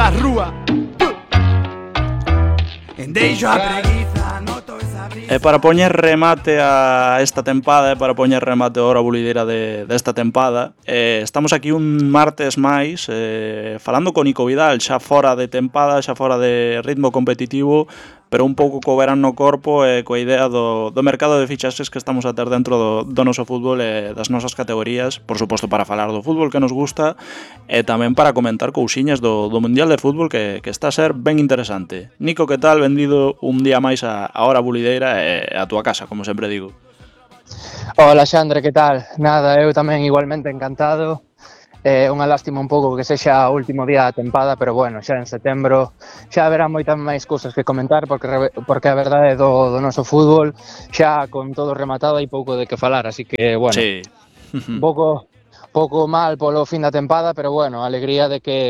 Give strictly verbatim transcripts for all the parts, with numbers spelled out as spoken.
na rúa. Deixo a preguiza, noto esa brisa. E para poñer remate a esta tempada, e para poñer remate a hora bulideira de, desta tempada, eh, estamos aquí un martes máis eh, falando con Nico Vidal, xa fora de tempada, xa fora de ritmo competitivo, pero un pouco co verán no corpo e coa idea do, do mercado de fichaxes que estamos a ter dentro do, do noso fútbol e das nosas categorías, por suposto para falar do fútbol que nos gusta e tamén para comentar cousiñas do, do Mundial de Fútbol que, que está a ser ben interesante. Nico, que tal? Benvido un día máis a, a hora bulideira e a túa casa, como sempre digo. Hola Xandre, que tal? Nada, eu tamén igualmente encantado. É eh, unha lástima un pouco que sexa o último día da tempada, pero bueno, xa en setembro xa haberá moitas máis cousas que comentar, porque porque a verdade do, do noso fútbol xa con todo rematado hai pouco de que falar, así que bueno, sí. un pouco, pouco mal polo fin da tempada, pero bueno, a alegría de que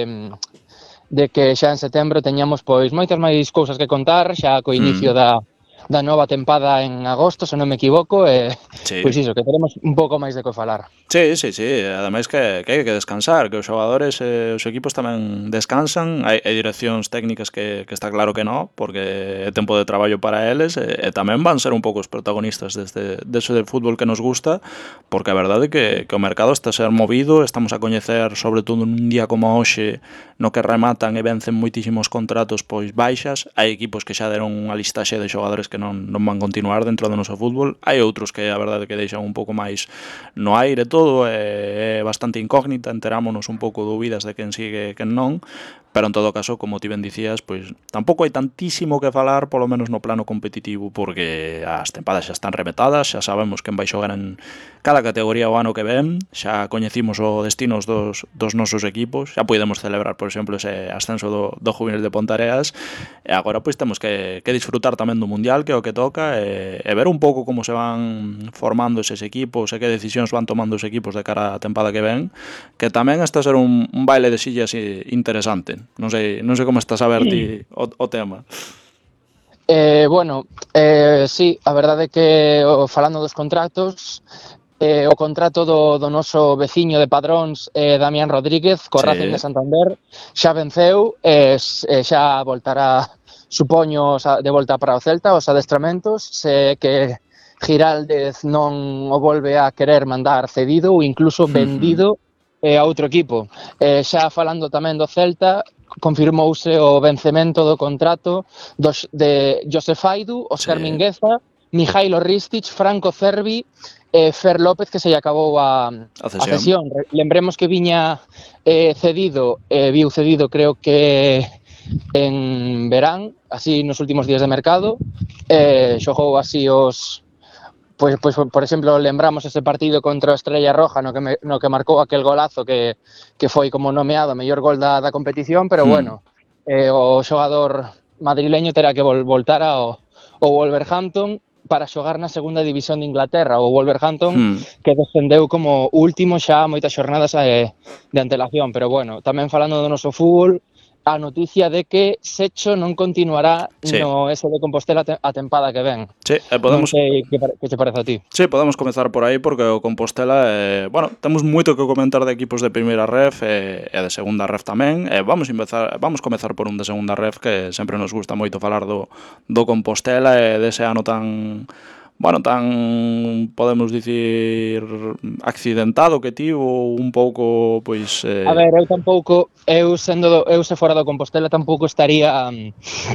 de que xa en setembro teñamos pois moitas máis cousas que contar, xa co inicio mm. da da nova tempada en agosto, se non me equivoco, e sí. Pois iso, que teremos un pouco máis de que falar. Sí, sí, sí, ademais que, que hai que descansar, que os xogadores e os equipos tamén descansan, hai, hai direccións técnicas que, que está claro que non, porque é tempo de traballo para eles, e, e tamén van ser un pouco os protagonistas deste, dese de fútbol que nos gusta, porque a verdade é que, que o mercado está a ser movido, estamos a coñecer, sobre todo nun día como hoxe, no que rematan e vencen moitísimos contratos pois baixas, hai equipos que xa deron unha listaxe de xogadores que non, non van continuar dentro do noso fútbol, hai outros que a verdade é que deixan un pouco máis no aire todo, é, é bastante incógnita, enterámonos un pouco dúbidas de quen sigue e quen non, pero en todo caso, como ti ben dicías, pois tampouco hai tantísimo que falar, polo menos no plano competitivo, porque as tempadas xa están remetadas, xa sabemos quen vai xogar en cada categoría o ano que ven, xa coñecimos o destinos dos, dos nosos equipos, xa podemos celebrar, por exemplo, ese ascenso do, do Juvenil de Pontareas, e agora pois temos que, que disfrutar tamén do Mundial, que é o que toca, e, e ver un pouco como se van formando eses equipos e que decisións van tomando os equipos de cara á tempada que ven, que tamén está a ser un, un baile de sillas interesante. Non sei, non sei como estás a ver ti o, o tema. Eh, bueno, eh, sí, a verdade é que falando dos contratos, eh, o contrato do, do noso veciño de Padróns, eh, Damián Rodríguez, co sí. Racing de Santander, xa venceu e eh, xa voltará, supoño, de volta para o Celta, os adestramentos, se que Giraldez non o volve a querer mandar cedido ou incluso vendido uh-huh. eh, a outro equipo. Eh, xa falando tamén do Celta, confirmouse o vencemento do contrato dos, de Josef Aidu, Óscar sí. Mingueza, Mijailo Ristic, Franco Cervi e Fer López, que se lle acabou a, a, cesión. a cesión. Lembremos que viña eh, cedido, eh, viu cedido creo que en verán, así nos últimos días de mercado, eh, xogou así os... Pois, pois, por exemplo, lembramos ese partido contra a Estrella Roja no que, me, no que marcou aquel golazo que, que foi como nomeado o mellor gol da, da competición, pero hmm. bueno, eh, o xogador madrileño terá que vol, voltar ao, ao Wolverhampton para xogar na segunda división de Inglaterra, o Wolverhampton hmm. que descendeu como último xa moitas xornadas de, de antelación, pero bueno, tamén falando do noso fútbol, a noticia de que Secho non continuará sí. no S de Compostela a tempada que ven. Sí, eh, podemos... Non sei que, que te parece a ti. Sí, podemos comezar por aí, porque o Compostela, eh, bueno, temos moito que comentar de equipos de primeira ref e, e de segunda ref tamén. Eh, vamos, empezar, vamos comezar por un de segunda ref, que sempre nos gusta moito falar do, do Compostela e dese ano tan... bueno, tan, podemos dicir, accidentado que tivo un pouco, pois... Eh... A ver, eu tampouco, eu sendo do, eu se fora do Compostela tampouco estaría... Um,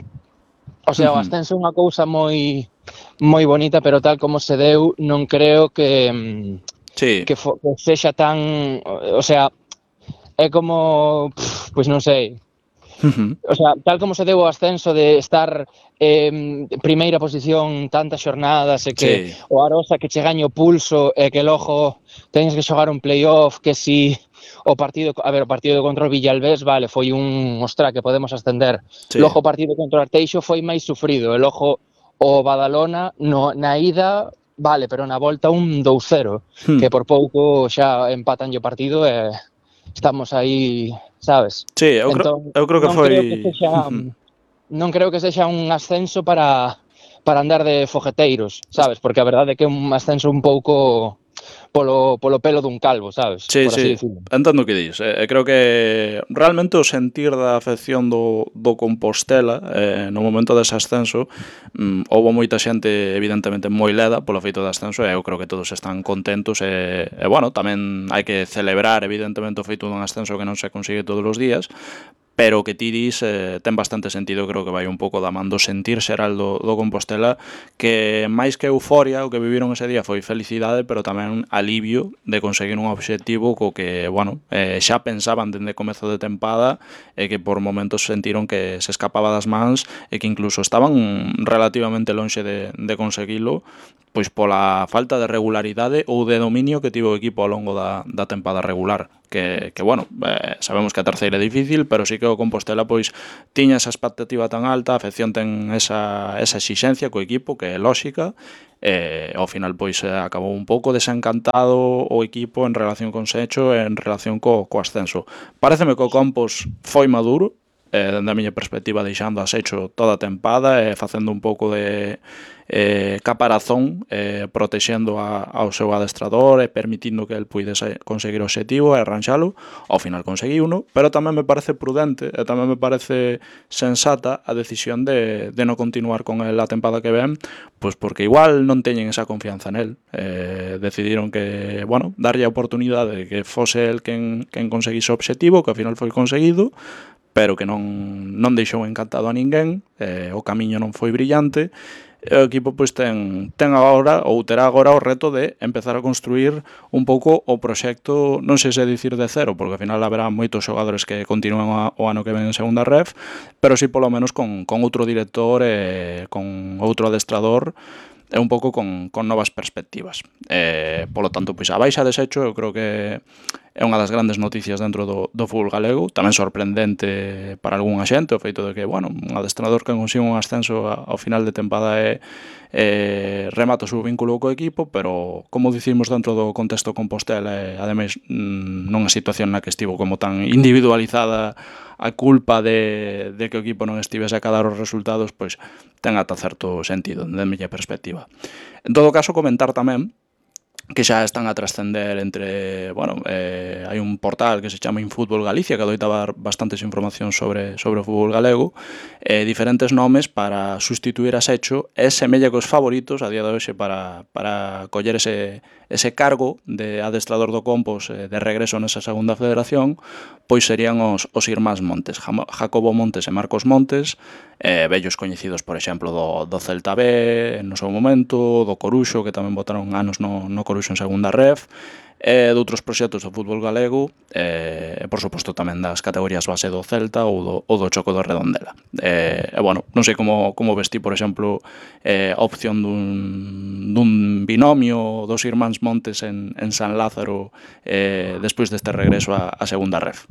o sea, uh-huh. o ascenso é unha cousa moi moi bonita, pero tal como se deu, non creo que, um, sí. que, fo, que sexa tan... O sea, é como... Pff, pois non sei... Uh-huh. O sea, tal como se deu o ascenso de estar en eh, primeira posición tantas xornadas e que sí. o Arosa que che gaño pulso e que logo teñes que xogar un playoff, que si o partido, a ver, o partido contra o Villalbés, vale, foi un, ostra, que podemos ascender. Sí. Logo o partido contra o Arteixo foi máis sufrido, e logo o Badalona no, na ida, vale, pero na volta un dous cero, hmm. que por pouco xa empatan o partido e estamos aí, sabes? Sí, eu, entón, creo, eu creo que non foi... Creo que sexa, non creo que sexa un ascenso para, para andar de fogueteiros, sabes? Porque a verdade é que é un ascenso un pouco... polo, polo pelo dun calvo, sabes? Sí, Por así sí, decirlo. entendo o que dis. E creo que realmente o sentir da afección do, do Compostela eh, no momento dese ascenso, mm, houve moita xente evidentemente moi leda polo feito de ascenso e eu creo que todos están contentos e, e bueno, tamén hai que celebrar evidentemente o feito dun ascenso que non se consigue todos os días, pero que ti dis eh, ten bastante sentido, creo que vai un pouco da man do sentir xeral do, do Compostela, que máis que euforia o que viviron ese día foi felicidade, pero tamén alivio de conseguir un obxectivo co que, bueno, eh, xa pensaban dende comezo de tempada e que por momentos sentiron que se escapaba das mans e que incluso estaban relativamente lonxe de, de conseguilo, pois pola falta de regularidade ou de dominio que tivo o equipo ao longo da, da tempada regular. Que, que bueno, eh, sabemos que a terceira é difícil, pero sí que o Compostela pois tiña esa expectativa tan alta, a afección ten esa, esa exixencia co equipo, que é lóxica, e ao final pois acabou un pouco desencantado o equipo en relación con Secho e en relación co, co ascenso. Paréceme que o Compos foi maduro, eh, dende a miña perspectiva deixando a Secho toda a tempada e facendo un pouco de eh, caparazón, eh, protexendo a, ao seu adestrador e permitindo que el puidese conseguir o obxectivo e arranxalo. Ao final conseguiuno, pero tamén me parece prudente e tamén me parece sensata a decisión de, de non continuar con el a tempada que ven, pois porque igual non teñen esa confianza nel. Eh, decidiron que, bueno, darlle a oportunidade de que fose el quen, quen conseguise o obxectivo, que ao final foi conseguido, pero que non, non deixou encantado a ninguén, eh, o camiño non foi brillante, e o equipo pois ten, ten agora, ou terá agora o reto de empezar a construir un pouco o proxecto, non sei se dicir de cero, porque ao final haberá moitos xogadores que continúan o ano que ven en segunda ref, pero sí polo menos con, con outro director e con outro adestrador, e un pouco con, con novas perspectivas. Eh, polo tanto, pois a baixa de Secho eu creo que é unha das grandes noticias dentro do, do fútbol galego, tamén sorprendente para algún xente o feito de que, bueno, un adestrador que consigue un ascenso ao final de tempada é eh, remata o seu vínculo co equipo, pero como dicimos dentro do contexto Compostela, e ademais nunha situación na que estivo como tan individualizada a culpa de, de que o equipo non estivese a cadar os resultados, pois ten ata certo sentido, dende a miña perspectiva. En todo caso, comentar tamén que xa están a trascender entre, bueno, eh, hai un portal que se chama Infútbol Galicia que adoita dar bastantes informacións sobre, sobre o fútbol galego, eh, diferentes nomes para sustituir a Secho e semella que os favoritos a día de hoxe para, para coller ese, ese cargo de adestrador do Compos eh, de regreso nesa segunda federación, pois serían os, os irmáns Montes, Jacobo Montes e Marcos Montes, eh, vellos coñecidos, por exemplo, do, do Celta B no seu momento, do Coruxo, que tamén botaron anos no, no Coruxo en segunda ref, e de outros proxectos do fútbol galego, e, por suposto, tamén das categorías base do Celta ou do, ou do Choco do Redondela. E, e bueno, non sei como, como vestí, por exemplo, eh, a opción dun, dun binomio dos irmáns Montes en, en San Lázaro eh, despois deste regreso a, a segunda ref.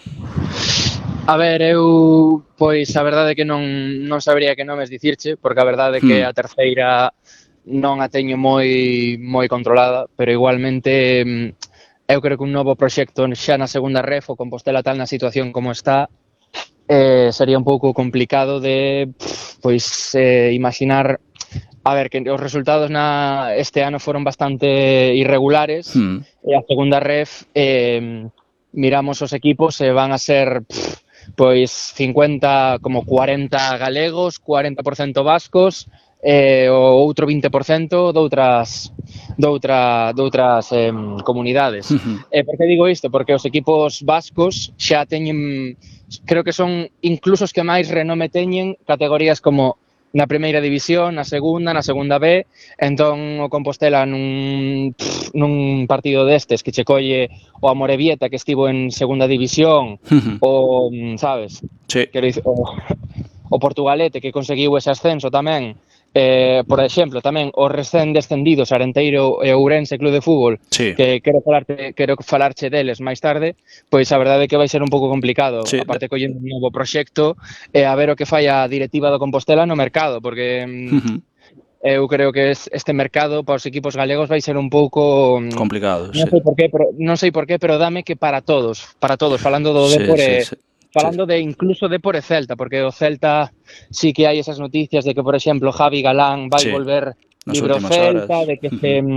A ver, eu, pois, a verdade é que non, non sabría que nomes dicirche, porque a verdade é que a terceira non a teño moi moi controlada, pero igualmente eu creo que un novo proxecto xa na segunda ref, o Compostela tal na situación como está, eh, sería un pouco complicado de, pois, eh, imaginar. A ver, que os resultados na este ano foron bastante irregulares, mm. e a segunda ref eh, miramos os equipos e van a ser pff, pois cincuenta, como cuarenta galegos, cuarenta por cento vascos, e o outro vinte por cento doutras doutra, doutras eh, comunidades. Uh-huh. E por que digo isto? Porque os equipos vascos xa teñen, creo que son incluso os que máis renome teñen categorías como na primeira división, na segunda, na segunda B, entón o Compostela nun, pff, nun partido destes que che colle o Amorebieta que estivo en segunda división, uh-huh. o, sabes, sí. Quero dicir, o, o Portugalete que conseguiu ese ascenso tamén, eh, por exemplo, tamén os recén descendidos Arenteiro e Ourense Club de Fútbol, sí. que quero falarte, quero falarche deles máis tarde, pois a verdade é que vai ser un pouco complicado, sí. Aparte collendo un novo proxecto e a ver o que fai a directiva do Compostela no mercado, porque uh-huh. eu creo que este mercado para os equipos galegos vai ser un pouco complicado, non sí. sei por qué, pero non sei por qué, pero dame que para todos, para todos, falando do sí, Depor, sí, sí. falando de incluso Depor e Celta, porque o Celta sí que hai esas noticias de que, por exemplo, Javi Galán vai sí, volver libre ao Celta, horas. de que uh-huh. se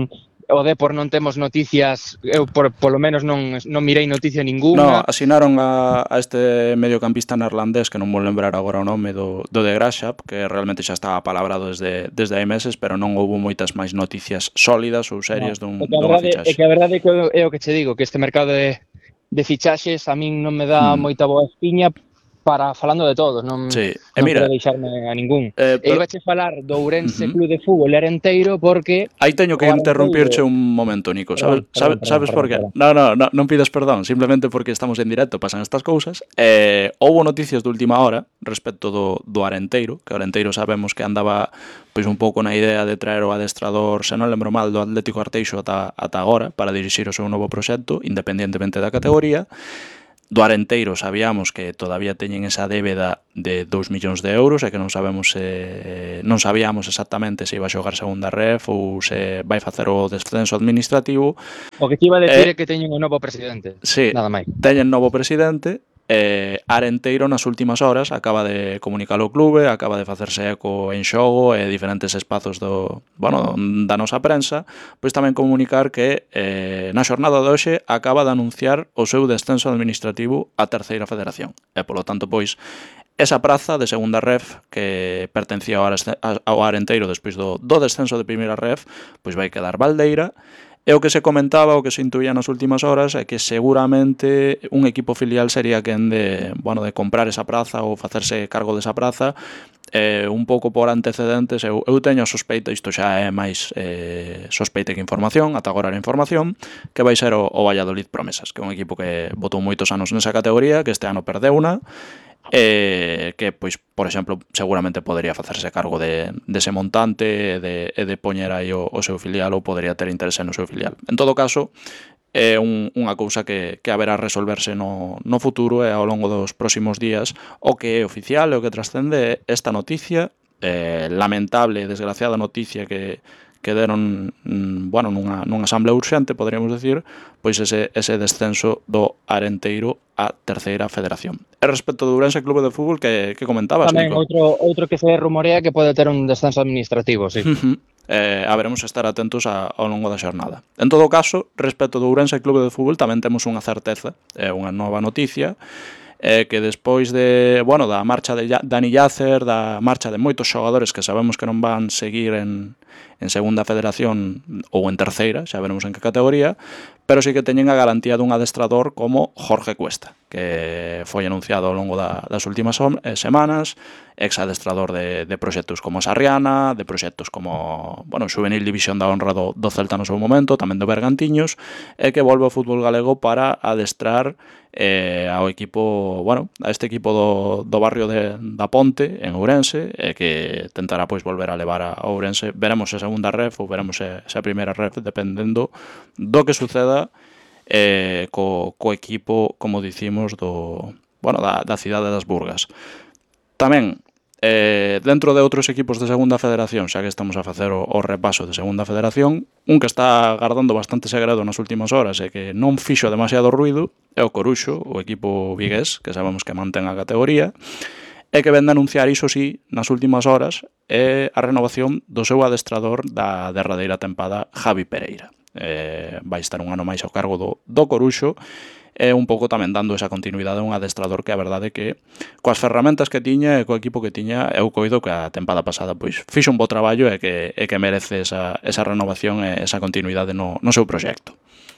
o Depor non temos noticias, eu por, polo menos non, non mirei noticia No, ninguna. asinaron a, a este mediocampista neerlandés, que non vou lembrar agora o nome do, do de Grashap, que realmente xa estaba palabrado desde, desde hai meses, pero non houbo moitas máis noticias sólidas ou serias No, dun, é que a dunha verdade, é fichaxe. que a verdade é que é o que che digo, que este mercado de, de fichaxes a min non me dá Hmm. moita boa espiña para falando de todos, non, Sí, e non mira, quero deixarme a ningún. eh, E pero... iba che falar do Ourense Ujú. Club de Fútbol Arenteiro porque Aí teño que o interrumpirche Arenteiro... un momento, Nico. Sabes, Perdón, perdón, sabes, perdón, sabes por perdón, qué? perdón. No, no, no, non pides perdón, simplemente porque estamos en directo, pasan estas cousas. Eh, houbo noticias de última hora respecto do, do Arenteiro, que o Arenteiro sabemos que andaba pois un pouco na idea de traer o adestrador, se non lembro mal, do Atlético Arteixo ata, ata agora, para dirixir o seu novo proxecto, independentemente da categoría. Do Arenteiro sabíamos que todavía teñen esa débeda de dous millóns de euros e que non sabemos se, non sabíamos exactamente se iba a xogar segunda ref ou se vai facer o descenso administrativo. O que te iba a decir Eh, é que teñen un novo presidente. Sí, Nada máis. teñen novo presidente. Eh, Arenteiro nas últimas horas acaba de comunicar o clube, acaba de facerse eco en xogo e diferentes espazos do, bueno, da nosa prensa, pois tamén comunicar que eh, na xornada de hoxe acaba de anunciar o seu descenso administrativo á terceira federación. E polo tanto, pois, esa praza de segunda ref que pertencía ao Arenteiro despois do, do descenso de primeira ref, pois vai quedar baldeira. E o que se comentaba, o que se intuía nas últimas horas é que seguramente un equipo filial sería quen de, bueno, de comprar esa praza ou facerse cargo desa praza. Eh, un pouco por antecedentes, eu, eu teño a sospeita, isto xa é máis eh, sospeita que información, ata agora era información, que vai ser o, o Valladolid Promesas, que é un equipo que botou moitos anos nesa categoría, que este ano perdeu una, eh, que, pois, por exemplo, seguramente podería facerse cargo de, dese montante e de, e de poñer aí o, o seu filial ou podería ter interese no seu filial. En todo caso, é un, unha cousa que, que haberá resolverse no, no futuro e ao longo dos próximos días. O que é oficial e o que trascende esta noticia, eh, lamentable e desgraciada noticia que, que deron, bueno, nunha, nunha asamblea urxente, poderíamos decir, pois ese, ese descenso do Arenteiro á terceira federación. E respecto do Ourense Clube de Fútbol, que, que comentabas, Tamén Nico? outro, outro que se rumorea que pode ter un descenso administrativo, sí. Uh-huh. Eh, haberemos estar atentos a, ao longo da xornada. En todo caso, respecto do Ourense Clube de Fútbol, tamén temos unha certeza, é unha nova noticia, eh, que despois de, bueno, da marcha de Dani Yacer, da marcha de moitos xogadores que sabemos que non van seguir en, en segunda federación ou en terceira, xa veremos en que categoría, pero sí que teñen a garantía dun adestrador como Jorge Cuesta, que foi anunciado ao longo da, das últimas semanas, ex adestrador de, de proxectos como Sarriana, de proxectos como, bueno, Juvenil División da Honra do, do Celta no seu momento, tamén do Bergantiños, e que volve ao fútbol galego para adestrar eh, ao equipo, bueno, a este equipo do, do barrio de, da Ponte, en Ourense, e que tentará pois volver a levar a Ourense. Veremos se segunda ref ou veremos se, se a primeira ref, dependendo do que suceda eh, co, co equipo, como dicimos, do, bueno, da, da cidade das Burgas. Tamén, eh, dentro de outros equipos de segunda federación, xa que estamos a facer o, o repaso de segunda federación, un que está guardando bastante segredo nas últimas horas e que non fixo demasiado ruido é o Coruxo, o equipo vigués, que sabemos que mantén a categoría, e que ven de anunciar, iso sí, nas últimas horas, é a renovación do seu adestrador da derradeira tempada, Javi Pereira. Eh, vai estar un ano máis ao cargo do, do Coruxo, e un pouco tamén dando esa continuidade a un adestrador que a verdade que coas ferramentas que tiña e co equipo que tiña, eu coido que a tempada pasada pois fixo un bo traballo e que, e que merece esa, esa renovación e esa continuidade no, no seu proxecto.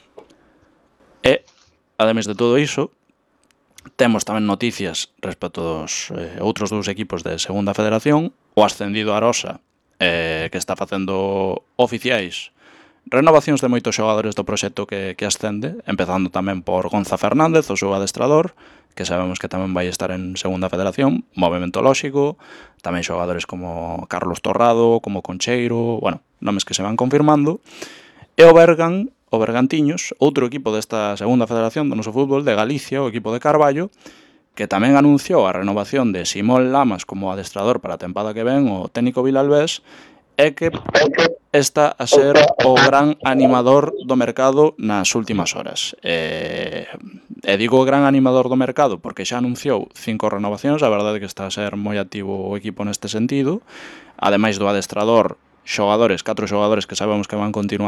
E, ademais de todo iso, temos tamén noticias respecto dos eh, outros dous equipos de segunda federación, o ascendido Arosa, eh, que está facendo oficiais renovacións de moitos xogadores do proxecto que, que ascende, empezando tamén por Gonza Fernández, o seu adestrador, que sabemos que tamén vai estar en segunda federación, movimento lóxico, tamén xogadores como Carlos Torrado, como Concheiro, bueno, nomes que se van confirmando, e o Bergan, o Bergantiños, outro equipo desta segunda federación do noso fútbol, de Galicia, o equipo de Carballo, que tamén anunciou a renovación de Simón Lamas como adestrador para a tempada que ven, o técnico Vilalbés, e que está a ser o gran animador do mercado nas últimas horas. E, e digo gran animador do mercado porque xa anunciou cinco renovacións, a verdade é que está a ser moi activo o equipo neste sentido, ademais do adestrador, xogadores, catro xogadores que sabemos que van continuar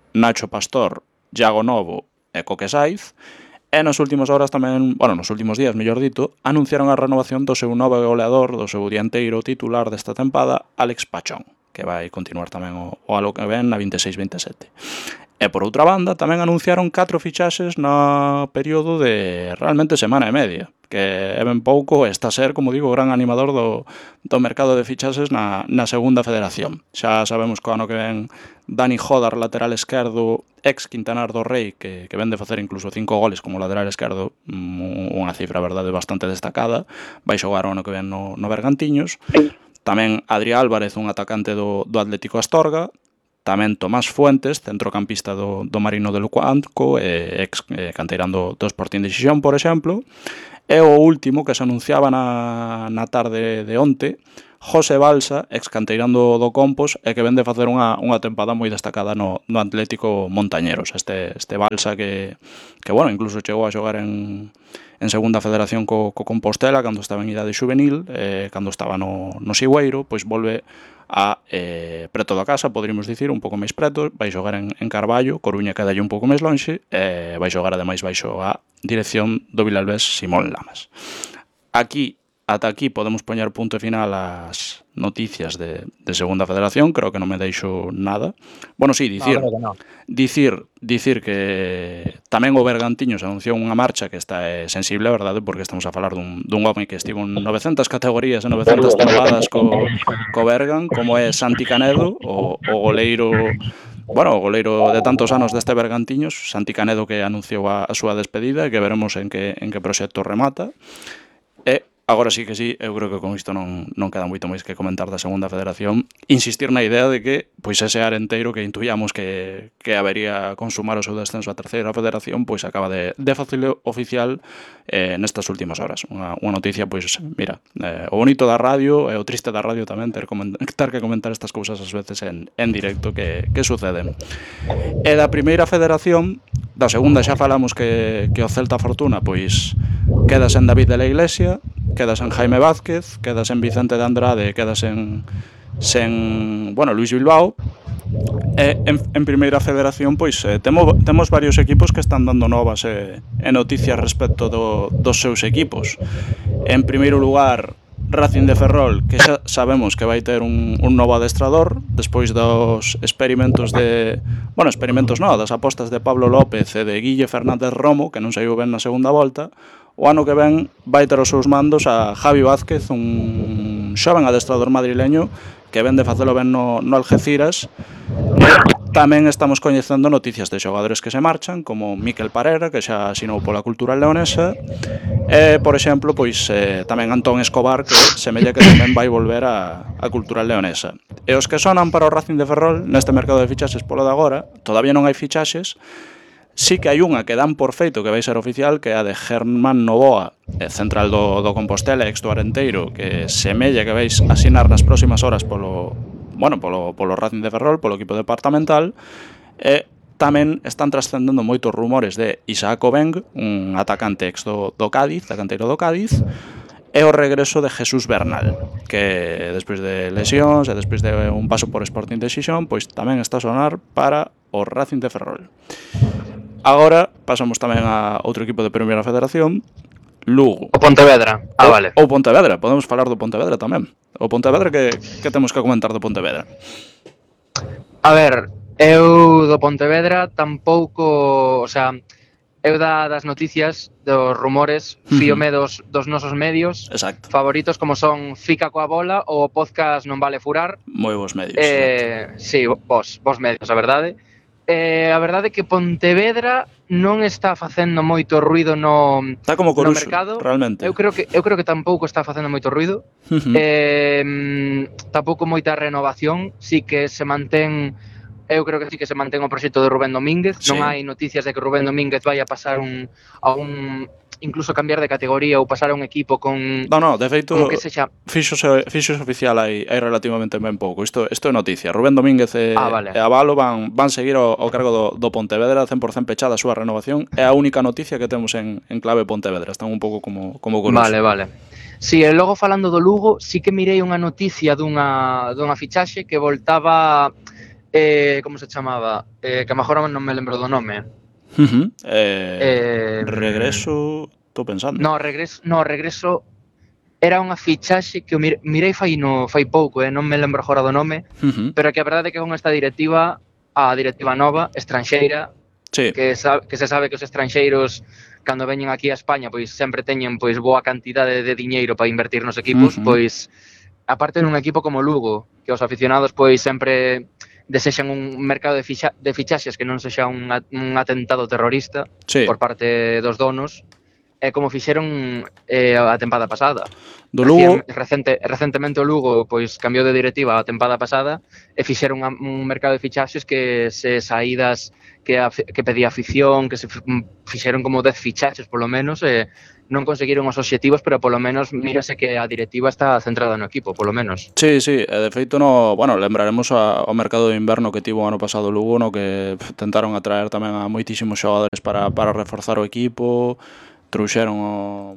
Nacho Pastor, Iago Novo e Coque Saiz. E nas últimas horas tamén, bueno, nos últimos días, mellor dito, anunciaron a renovación do seu novo goleador, do seu dianteiro titular desta tempada, Alex Pachón, que vai continuar tamén o, o alo que ven na veintiséis veintisiete. E por outra banda, tamén anunciaron catro fichaxes no período de realmente semana e media, que é ben pouco, está a ser, como digo, o gran animador do, do mercado de fichaxes na, na segunda federación. Xa sabemos que o ano que ven Dani Jodar, lateral esquerdo, ex Quintanar do Rei, que, que ven de facer incluso cinco goles como lateral esquerdo, unha cifra, a verdade, bastante destacada, vai xogar o ano que ven no, no Bergantiños. Tamén Adri Álvarez, un atacante do, do Atlético Astorga. Tamén Tomás Fuentes, centrocampista do, do Marino del Cuanco, eh, ex eh, canteirán do, do Sporting de Xixón, por exemplo. E o último que se anunciaba na, na tarde de onte, José Balsa, ex canteirán do, do Compos, e que ven de facer unha, unha tempada moi destacada no, no Atlético Montañeros. Este, este Balsa que, que, bueno, incluso chegou a xogar en, en segunda federación co, co Compostela, cando estaba en idade juvenil, eh, cando estaba no, no Sigüeiro, pois volve a eh, preto da casa, poderíamos dicir, un pouco máis preto, vai xogar en, en Carballo, Coruña quedalle un pouco máis lonxe, e vai xogar ademais baixo a dirección do Vilalbés Simón Lamas. Aquí, ata aquí, podemos poñer punto final ás noticias de, de Segunda Federación, creo que non me deixo nada. Bueno, sí, dicir, no, no. dicir, dicir que tamén o Bergantiños anunciou unha marcha que está é sensible, a verdade, porque estamos a falar dun, dun home que estivo en novecentas categorías e novecentas temporadas co, co Bergan, como é Santi Canedo, o, o goleiro, bueno, o goleiro de tantos anos deste Bergantiños, Santi Canedo, que anunciou a, a súa despedida e que veremos en que, en que proxecto remata. E agora sí que sí, eu creo que con isto non, non queda moito máis que comentar da Segunda Federación. Insistir na idea de que pois ese arenteiro que intuíamos que, que habería consumar o seu descenso a Terceira Federación, pois acaba de, de facer oficial eh, nestas últimas horas. Unha, unha noticia, pois, mira, eh, o bonito da radio e o triste da radio tamén, ter, ter que comentar estas cousas ás veces en, en directo que, que suceden. E da Primeira Federación, da Segunda xa falamos que, que o Celta Fortuna, pois, queda sen David de la Iglesia, quedas en Jaime Vázquez, quedas en Vicente de Andrade, quedas en, sen, bueno, Luis Bilbao. E en, en Primeira Federación, pois, eh, temo, temos varios equipos que están dando novas e, e noticias respecto do, dos seus equipos. En primeiro lugar, Racing de Ferrol, que xa sabemos que vai ter un, un novo adestrador despois dos experimentos de, bueno, experimentos non, das apostas de Pablo López e de Guille Fernández Romo, que non saiu ben na segunda volta. O ano que ven vai ter os seus mandos a Javi Vázquez, un xoven adestrador madrileño que ven de facelo ben no, no Algeciras. E tamén estamos coñecendo noticias de xogadores que se marchan, como Miquel Parera, que xa asinou pola Cultural Leonesa, e, por exemplo, pois eh, tamén Antón Escobar, que semella que tamén vai volver a, a Cultural Leonesa. E os que sonan para o Racing de Ferrol neste mercado de fichaxes polo de agora, todavía non hai fichaxes. Sí que hai unha que dan por feito que vai ser oficial, que é a de Germán Novoa, central do, do Compostela, ex do Arenteiro, que semella que vais asinar nas próximas horas polo, bueno, polo, polo Racing de Ferrol, polo equipo departamental. E tamén están trascendendo moitos rumores de Isaac Obeng, un atacante ex do, do Cádiz, acanteiro do Cádiz, e o regreso de Jesús Bernal, que despois de lesións e despois de un paso por Sporting de Xixón, pois tamén está a sonar para o Racing de Ferrol. Agora pasamos tamén a outro equipo de Primeira Federación, Lugo. O Pontevedra. Ah, o, vale. O Pontevedra, podemos falar do Pontevedra tamén. O Pontevedra, que, que temos que comentar do Pontevedra? A ver, eu do Pontevedra tampouco, o sea, eu da, das noticias, dos rumores, fíome dos, dos nosos medios. Exacto. Favoritos como son Fica coa bola ou o podcast Non vale furar. Moi bons medios. Eh, sí, vos, vos medios, a verdade. Eh, a verdade é que Pontevedra non está facendo moito ruido no, está como Coruxo, no mercado. Realmente. Eu creo que eu creo que tampouco está facendo moito ruido. Uh-huh. Eh, tampouco moita renovación, sí que se mantén. Eu creo que sí que se mantén o proxecto de Rubén Domínguez. Sí. Non hai noticias de que Rubén Domínguez vai a pasar un, a un incluso cambiar de categoría ou pasar a un equipo con... No, no, de feito, que sexa... fixose, fixose oficial hai, hai relativamente ben pouco. Isto, isto é noticia. Rubén Domínguez e, ah, vale. e Abalo van, van seguir ao, ao cargo do, do Pontevedra cen por cen pechada a súa renovación. É a única noticia que temos en, en clave Pontevedra. Están un pouco como, como Coruxo. Vale, vale. Si, e logo falando do Lugo, sí que mirei unha noticia dunha, dunha fichaxe que voltaba... eh, como se chamaba? Eh, que a mejor non me lembro do nome. Uh -huh. eh, Eh, regreso, estou pensando. No, regreso, no, regreso era unha fichaxe que eu mir, mirei fai no fai pouco, eh, non me lembro agora do nome, Uh -huh. pero que a verdade é que con esta directiva, a directiva nova, estranxeira, sí. que, sa, que se sabe que os estranxeiros cando veñen aquí a España, pois sempre teñen pois boa cantidade de diñeiro para invertir nos equipos, uh -huh. pois aparte nun equipo como Lugo, que os aficionados pois sempre desexan un mercado de, ficha, de fichaxes que non sexa un, un atentado terrorista sí. por parte dos donos, é como fixeron eh, a tempada pasada. Do Lugo... Recente, recentemente o Lugo pois cambiou de directiva a tempada pasada e fixeron un mercado de fichaxes que se saídas que, a, que pedía afición, que se fixeron como dez fichaxes polo menos, e non conseguiron os obxectivos, pero polo menos mírase que a directiva está centrada no equipo, polo menos. Sí, sí, e de feito no, bueno, lembraremos a, ao mercado de inverno que tivo o ano pasado o Lugo, no que tentaron atraer tamén a moitísimos xogadores para, para reforzar o equipo, trouxeron o,